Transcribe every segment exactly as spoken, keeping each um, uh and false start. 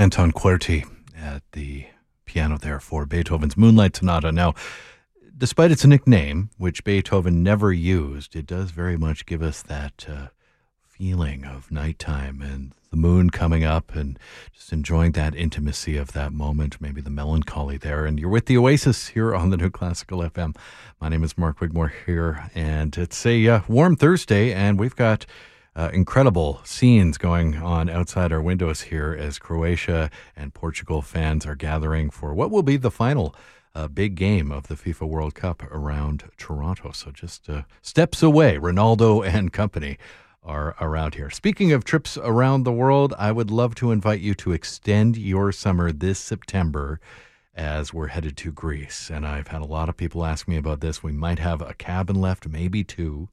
Anton Querti at the piano there for Beethoven's Moonlight Sonata. Now, despite its nickname, which Beethoven never used, it does very much give us that uh, feeling of nighttime and the moon coming up and just enjoying that intimacy of that moment, maybe the melancholy there. And you're with the Oasis here on the New Classical F M. My name is Mark Wigmore here, and it's a uh, warm Thursday, and we've got Uh, incredible scenes going on outside our windows here as Croatia and Portugal fans are gathering for what will be the final uh, big game of the FIFA World Cup around Toronto. So just uh, steps away, Ronaldo and company are around here. Speaking of trips around the world, I would love to invite you to extend your summer this September as we're headed to Greece. And I've had a lot of people ask me about this. We might have a cabin left, maybe two.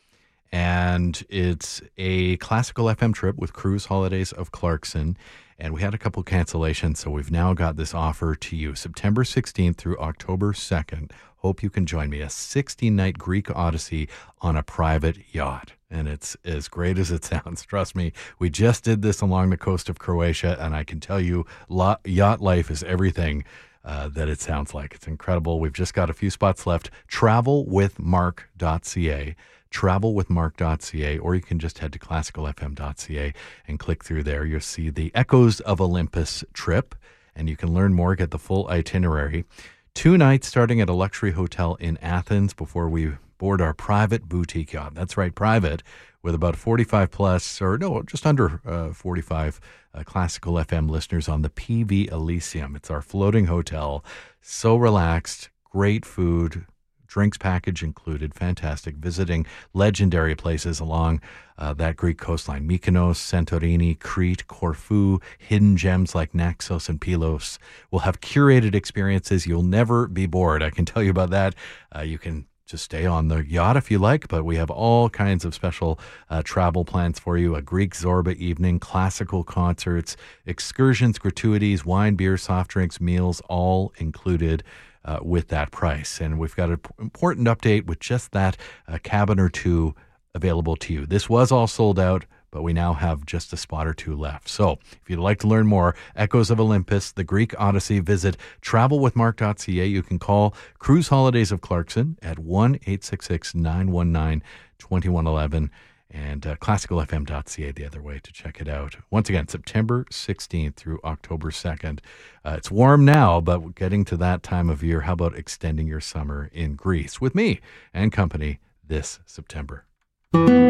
And it's a classical F M trip with Cruise Holidays of Clarkson. And we had a couple cancellations, so we've now got this offer to you. September sixteenth through October second. Hope you can join me. A sixty-night Greek Odyssey on a private yacht. And it's as great as it sounds. Trust me, we just did this along the coast of Croatia, and I can tell you, yacht life is everything uh, that it sounds like. It's incredible. We've just got a few spots left. travel with mark dot c a. travel with mark dot c a, or you can just head to classical f m dot c a and click through there. You'll see the Echoes of Olympus trip, and you can learn more, get the full itinerary. Two nights starting at a luxury hotel in Athens before we board our private boutique yacht. That's right, private, with about forty-five plus, or no, just under uh, forty-five uh, Classical F M listeners on the P V Elysium. It's our floating hotel. So relaxed, great food, drinks package included, fantastic, visiting legendary places along uh, that Greek coastline. Mykonos, Santorini, Crete, Corfu, hidden gems like Naxos and Pylos. We'll have curated experiences. You'll never be bored. I can tell you about that. Uh, you can just stay on the yacht if you like, but we have all kinds of special uh, travel plans for you. A Greek Zorba evening, classical concerts, excursions, gratuities, wine, beer, soft drinks, meals, all included Uh, with that price. And we've got an important update with just that uh, cabin or two available to you. This was all sold out, but we now have just a spot or two left. So if you'd like to learn more, Echoes of Olympus, the Greek Odyssey, visit travel with mark dot c a. You can call Cruise Holidays of Clarkson at one eight six six, nine one nine, two one one one and uh, classical f m dot c a the other way to check it out. Once again, September sixteenth through October second. Uh, it's warm now, but getting to that time of year, how about extending your summer in Greece with me and company this September?